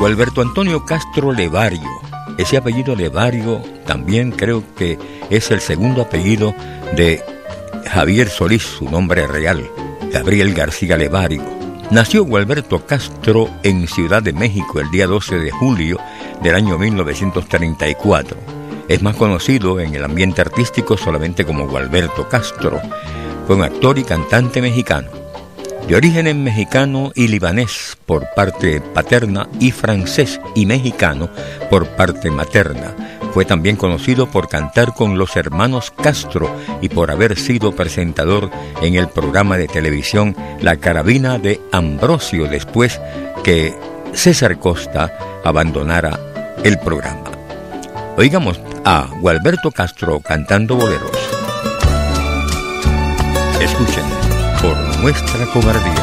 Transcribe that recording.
Gualberto Antonio Castro Levario. Ese apellido Levario también creo que es el segundo apellido de Javier Solís, su nombre real, Gabriel García Levario. Nació Gualberto Castro en Ciudad de México el día 12 de julio del año 1934. Es más conocido en el ambiente artístico solamente como Gualberto Castro. Fue un actor y cantante mexicano, de origen mexicano y libanés por parte paterna y francés y mexicano por parte materna. Fue también conocido por cantar con los hermanos Castro y por haber sido presentador en el programa de televisión La Carabina de Ambrosio después que César Costa abandonara el programa. Oigamos a Gualberto Castro cantando boleros. Escuchen Por Nuestra Cobardía.